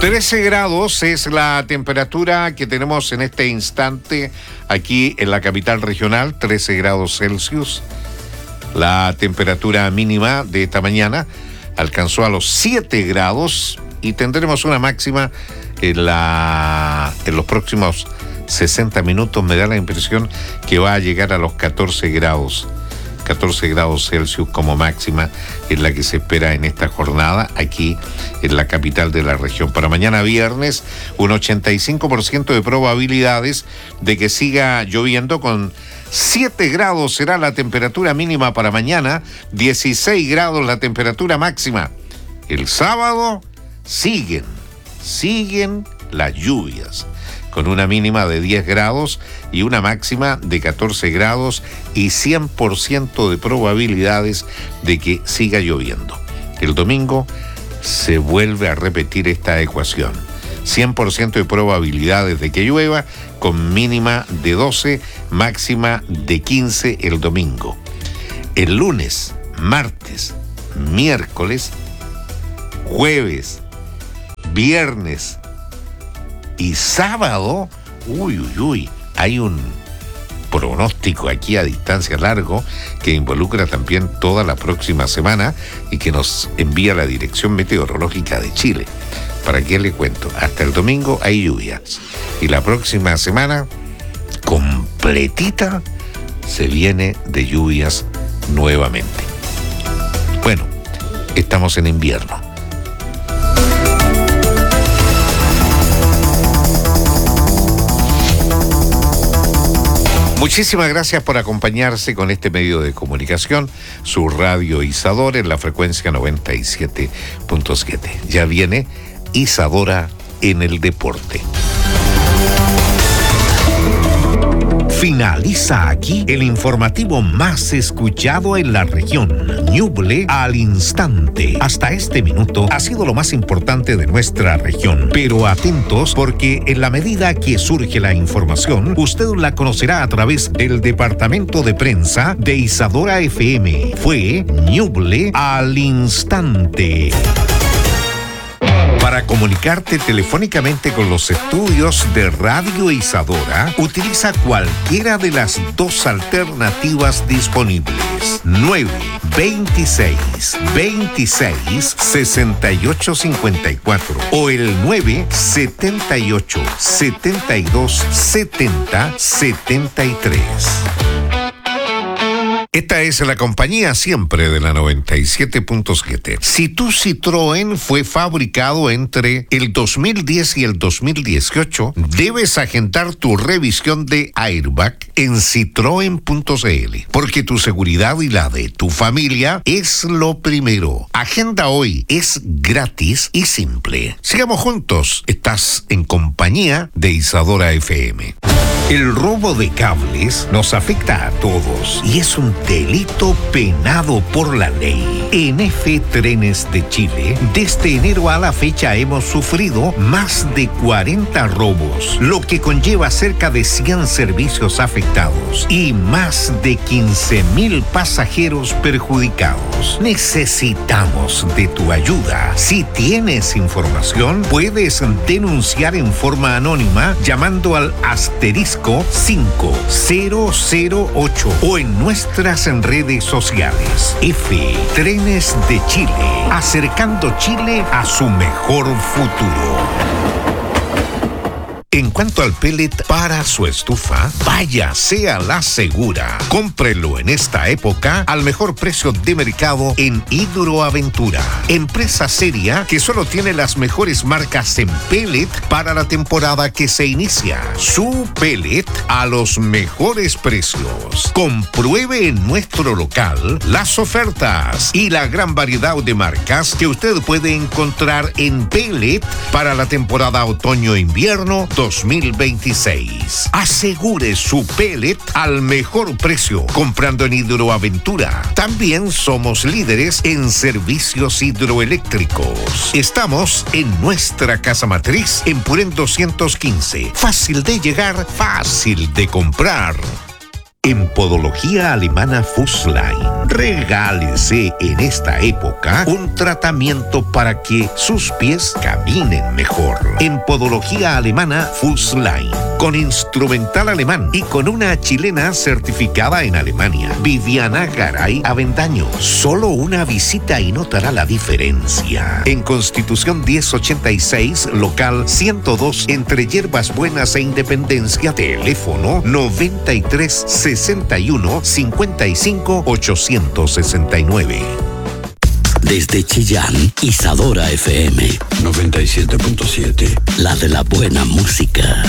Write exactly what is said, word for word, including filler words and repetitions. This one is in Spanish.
trece grados es la temperatura que tenemos en este instante aquí en la capital regional, trece grados Celsius. La temperatura mínima de esta mañana alcanzó a los siete grados y tendremos una máxima en, la, en los próximos sesenta minutos. Me da la impresión que va a llegar a los catorce grados. catorce grados Celsius como máxima es la que se espera en esta jornada aquí en la capital de la región. Para mañana viernes, un ochenta y cinco por ciento de probabilidades de que siga lloviendo. Con siete grados será la temperatura mínima para mañana, dieciséis grados la temperatura máxima. El sábado siguen, siguen las lluvias, con una mínima de diez grados y una máxima de catorce grados y cien por ciento de probabilidades de que siga lloviendo. El domingo se vuelve a repetir esta ecuación. cien por ciento de probabilidades de que llueva, con mínima de doce, máxima de quince el domingo. El lunes, martes, miércoles, jueves, viernes y sábado, uy, uy, uy, hay un pronóstico aquí a distancia largo que involucra también toda la próxima semana y que nos envía la Dirección Meteorológica de Chile. ¿Para qué le cuento? Hasta el domingo hay lluvias y la próxima semana completita se viene de lluvias nuevamente. Bueno, estamos en invierno. Muchísimas gracias por acompañarse con este medio de comunicación, su radio Isadora en la frecuencia noventa y siete punto siete. Ya viene Isadora en el deporte. Finaliza aquí el informativo más escuchado en la región. Ñuble al instante. Hasta este minuto ha sido lo más importante de nuestra región. Pero atentos, porque en la medida que surge la información, usted la conocerá a través del departamento de prensa de Isadora F M. Fue Ñuble al instante. Para comunicarte telefónicamente con los estudios de Radio Isadora, utiliza cualquiera de las dos alternativas disponibles. nueve veintiséis veintiséis sesenta y ocho cincuenta y cuatro o el nueve setenta y ocho setenta y dos setenta setenta y tres. Esta es la compañía siempre de la noventa y siete punto siete. Si tu Citroën fue fabricado entre el dos mil diez y el dos mil dieciocho, debes agendar tu revisión de airbag en citroen punto c l, porque tu seguridad y la de tu familia es lo primero. Agenda hoy, es gratis y simple. Sigamos juntos, estás en compañía de Isadora F M. El robo de cables nos afecta a todos y es un delito penado por la ley. En F Trenes de Chile, desde enero a la fecha hemos sufrido más de cuarenta robos, lo que conlleva cerca de cien servicios afectados y más de quince mil pasajeros perjudicados. Necesitamos de tu ayuda. Si tienes información, puedes denunciar en forma anónima llamando al asterisco cinco cero cero ocho o en nuestras redes sociales. F Trenes de Chile, acercando Chile a su mejor futuro. En cuanto al pellet para su estufa, vaya, sea la segura. Cómprelo en esta época al mejor precio de mercado en Hidroaventura, empresa seria que solo tiene las mejores marcas en pellet para la temporada que se inicia. Su pellet a los mejores precios. Compruebe en nuestro local las ofertas y la gran variedad de marcas que usted puede encontrar en pellet para la temporada otoño-invierno dos mil veintiséis. Asegure su pellet al mejor precio comprando en Hidroaventura. También somos líderes en servicios hidroeléctricos. Estamos en nuestra casa matriz en Purén doscientos quince. Fácil de llegar, fácil de comprar. En Podología Alemana Fußlein, regálese en esta época un tratamiento para que sus pies caminen mejor. En Podología Alemana Fußlein, con instrumental alemán y con una chilena certificada en Alemania, Viviana Garay Avendaño. Solo una visita y notará la diferencia. En Constitución diez ochenta y seis, local ciento dos, entre Hierbas Buenas e Independencia, teléfono noventa y tres sesenta y uno cincuenta y cinco ochocientos sesenta y nueve. Desde Chillán, Isadora F M noventa y siete punto siete. La de la buena música.